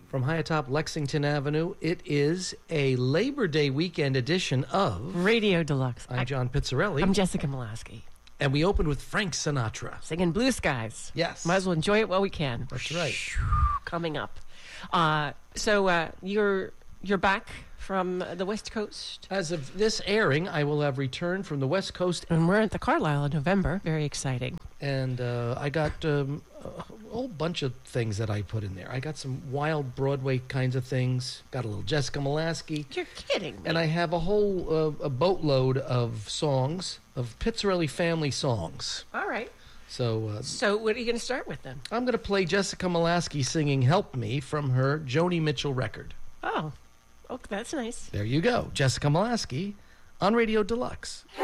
from high atop Lexington Avenue. It is a Labor Day weekend edition of Radio Deluxe. I'm John Pizzarelli. I'm Jessica Molaski. And we opened with Frank Sinatra. Singing Blue Skies. Yes. Might as well enjoy it while we can. That's right. Coming up. So you're back from the West Coast? As of this airing, I will have returned from the West Coast. And we're at the Carlisle in November. Very exciting. And I got a whole bunch of things that I put in there. I got some wild Broadway kinds of things. Got a little Jessica Molaski. You're kidding me. And I have a whole a boatload of songs, of Pizzarelli family songs. All right. So what are you going to start with then? I'm going to play Jessica Molaski singing Help Me from her Joni Mitchell record. Oh, that's nice. There you go. Jessica Molaski on Radio Deluxe.